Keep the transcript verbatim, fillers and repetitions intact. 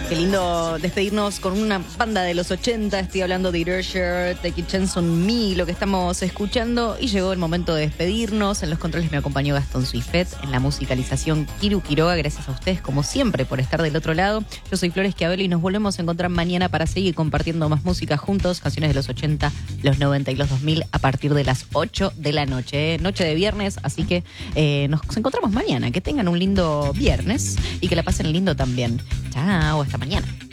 Qué lindo despedirnos con una banda de los ochenta. Estoy hablando de Erasure, Take It Chance on Me, lo que estamos escuchando. Y llegó el momento de despedirnos. En los controles me acompañó Gastón Suifet. En la musicalización, Kiru Quiroga. Gracias a ustedes, como siempre, por estar del otro lado. Yo soy Flores Schiavelli y nos volvemos a encontrar mañana para seguir compartiendo más música juntos. Canciones de los ochenta, los noventa y los dos mil a partir de las ocho de la noche. ¿eh? Noche de viernes, así que eh, nos encontramos mañana. Que tengan un lindo viernes y que la pasen lindo también. Chao, hasta mañana.